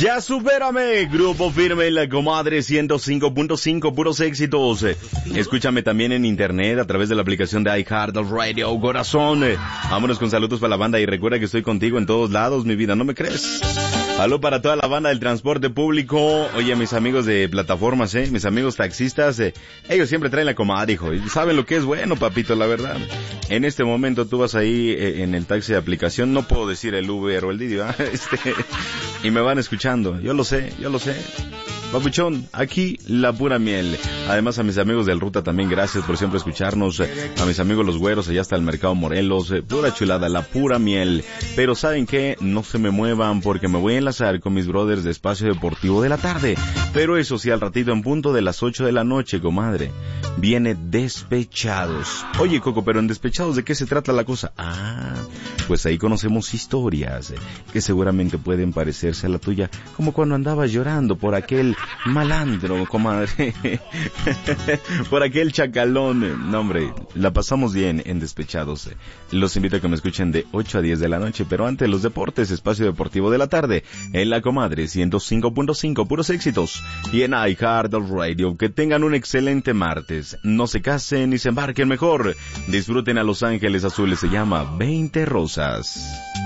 Ya supérame, Grupo Firme en la Comadre 105.5, puros éxitos. Escúchame también en internet a través de la aplicación de iHeartRadio, corazón. Vámonos con saludos para la banda y recuerda que estoy contigo en todos lados, mi vida, ¿no me crees? Salud para toda la banda del transporte público. Oye, mis amigos de plataformas, mis amigos taxistas, ellos siempre traen la Comadre, hijo, y saben lo que es bueno, papito, la verdad. En este momento tú vas ahí en el taxi de aplicación, no puedo decir el Uber o el Didi, ¿verdad? Y me van escuchando, yo lo sé. Papuchón, aquí la pura miel. Además a mis amigos del Ruta también, gracias por siempre escucharnos. A mis amigos los güeros, allá hasta el Mercado Morelos, pura chulada, la pura miel. Pero ¿saben qué? No se me muevan porque me voy a enlazar con mis brothers de Espacio Deportivo de la tarde. Pero eso sí, al ratito en punto de las 8 de la noche, comadre, viene Despechados. Oye, Coco, pero en Despechados, ¿de qué se trata la cosa? Pues ahí conocemos historias que seguramente pueden parecerse a la tuya, como cuando andabas llorando por aquel malandro, comadre, por aquel chacalón. No, hombre, la pasamos bien en Despechados. Los invito a que me escuchen de 8 a 10 de la noche, pero antes los deportes, Espacio Deportivo de la tarde, en la Comadre 105.5, puros éxitos, y en iHeartRadio. Que tengan un excelente martes, no se casen y se embarquen mejor, disfruten a Los Ángeles Azules, se llama 20 Rosas.